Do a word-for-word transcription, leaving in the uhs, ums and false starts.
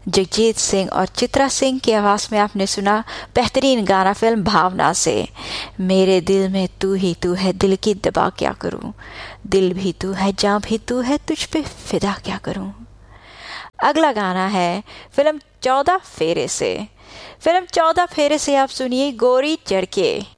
जगजीत सिंह और चित्रा सिंह की आवाज़ में आपने सुना बेहतरीन गाना फिल्म भावना से, मेरे दिल में तू ही तू है, दिल की दबा क्या करूं, दिल भी तू है, जान भी तू है, तुझ पे फिदा क्या करूं। अगला गाना है फिल्म चौदह फेरे से। फिल्म चौदह फेरे से आप सुनिए गोरी चढ़ के।